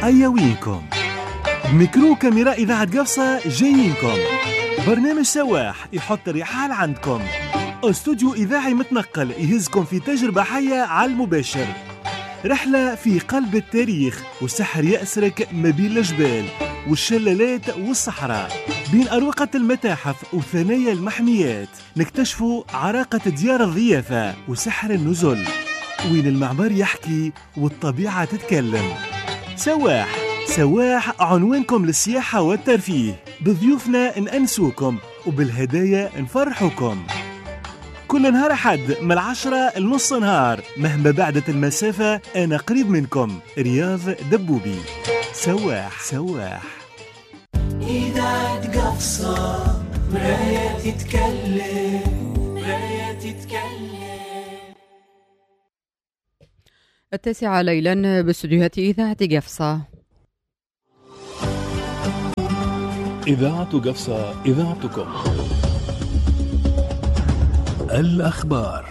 أيوينكم. ميكرو كاميرا إذاعة قفصة جايينكم. برنامج سواح يحط الرحال عندكم. استوديو إذاعي متنقل يهزكم في تجربة حية على المباشر. رحلة في قلب التاريخ والسحر يأسرك ما بين الجبال والشلالات والصحراء، بين أروقة المتاحف وثنايا المحميات. نكتشفوا عراقة ديار الضيافة وسحر النزل، وين المعمار يحكي والطبيعة تتكلم. سواح عنوانكم للسياحة والترفيه، بضيوفنا نأنسوكم وبالهدايا نفرحوكم. كل نهار أحد من 10 لنص نهار، مهما بعدت المسافة أنا قريب منكم. رياض دبوبي. سواح إذاعة قفصة، مراية تتكلم. 9 ليلا باستديوهات إذاعة قفصة. إذاعة قفصة، إذاعتكم. الأخبار.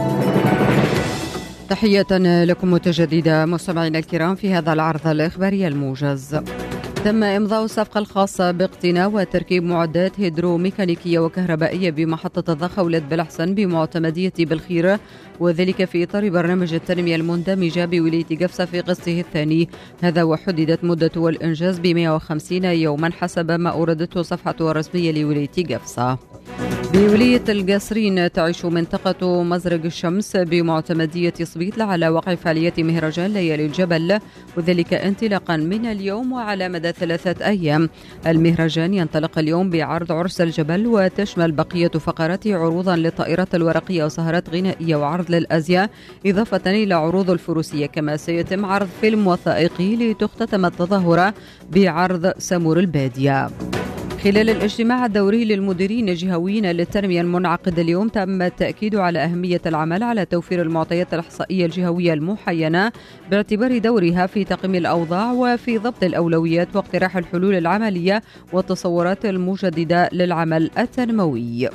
تحية لكم متجددة مستمعينا الكرام في هذا العرض الإخباري الموجز. تم إمضاء الصفقة الخاصة باقتناء وتركيب معدات هيدروميكانيكية وكهربائية بمحطة الضخة ولد بلحسن بمعتمدية بالخير، وذلك في إطار برنامج التنمية المندمجة بولاية قفصة في قسطه الثاني. هذا وحددت مدة الإنجاز ب 150 يوما حسب ما أوردته صفحته الرسمية لولاية قفصة. بولاية القصرين تعيش منطقة مزرق الشمس بمعتمدية صبيطلة على وقع فعالية مهرجان ليالي الجبل، وذلك انطلاقا من اليوم وعلى مدى 3 أيام. المهرجان ينطلق اليوم بعرض عرس الجبل، وتشمل بقية فقراته عروضا للطائرات الورقية وسهرات غنائية وعرض للأزياء، إضافة إلى عروض الفروسية. كما سيتم عرض فيلم وثائقي لتختتم التظاهرة بعرض سمور البادية. خلال الاجتماع الدوري للمديرين الجهويين للتنمية المنعقد اليوم، تم التأكيد على أهمية العمل على توفير المعطيات الإحصائية الجهوية المحينة باعتبار دورها في تقييم الأوضاع وفي ضبط الأولويات واقتراح الحلول العملية والتصورات المجددة للعمل التنموي.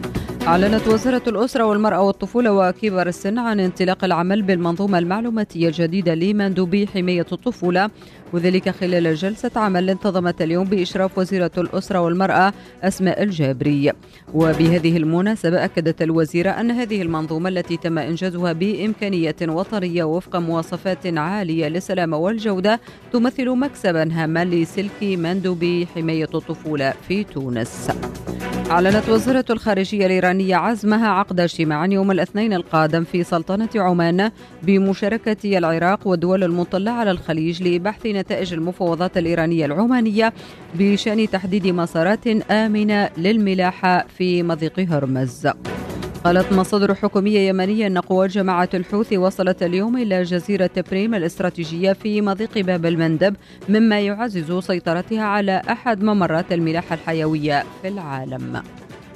أعلنت وزارة الأسرة والمرأة والطفولة وكبار السن عن انطلاق العمل بالمنظومة المعلوماتية الجديدة لمندوبي حماية الطفولة، وذلك خلال جلسة عمل انتظمت اليوم بإشراف وزيرة الأسرة والمرأة أسماء الجابري. وبهذه المناسبة أكدت الوزيرة أن هذه المنظومة التي تم إنجازها بإمكانية وطنية وفق مواصفات عالية للسلامة والجودة تمثل مكسبا هاما لسلك مندوبي حماية الطفولة في تونس. أعلنت وزارة الخارجية الإيرانية عزمها عقد اجتماع يوم الاثنين القادم في سلطنة عمان بمشاركة العراق والدول المطلة على الخليج لبحث نتائج المفاوضات الإيرانية العمانية بشأن تحديد مسارات آمنة للملاحة في مضيق هرمز. قالت مصادر حكومية يمنية أن قوات جماعة الحوثي وصلت اليوم إلى جزيرة بريم الاستراتيجية في مضيق باب المندب، مما يعزز سيطرتها على أحد ممرات الملاحة الحيوية في العالم.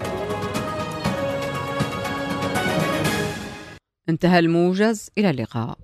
انتهى الموجز، إلى اللقاء.